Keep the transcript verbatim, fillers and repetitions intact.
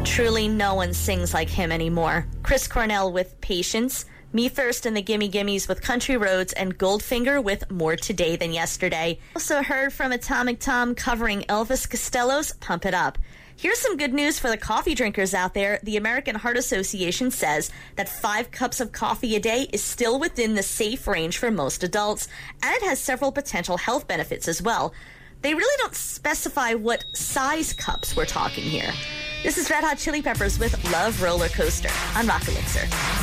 Truly, no one sings like him anymore. Chris Cornell with Patience, Me First and the Gimme Gimmes with Country Roads, and Goldfinger with More Today Than Yesterday. Also heard from Atomic Tom covering Elvis Costello's Pump It Up. Here's some good news for the coffee drinkers out there. The American Heart Association says that five cups of coffee a day is still within the safe range for most adults, and it has several potential health benefits as well. They really don't specify what size cups we're talking here. This is Red Hot Chili Peppers with Love Roller Coaster on Rock Elixir.